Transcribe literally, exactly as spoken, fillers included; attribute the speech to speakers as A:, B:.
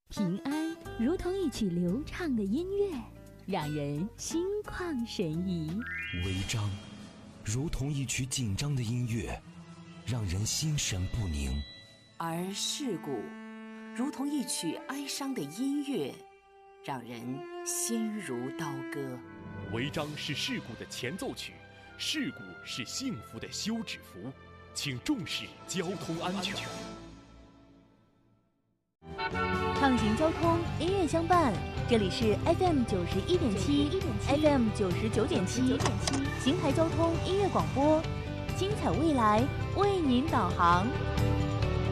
A: 平安如同一曲流畅的音乐，让人心旷神怡；
B: 违章如同一曲紧张的音乐，让人心神不宁；
C: 而事故如同一曲哀伤的音乐，让人心如刀割。
D: 违章是事故的前奏曲，事故是幸福的休止符，请重视交通安全。
A: 畅行交通，音乐相伴。这里是 F M 九十一点七 ，F M 九十九点七，邢台交通音乐广播，精彩未来为您导航。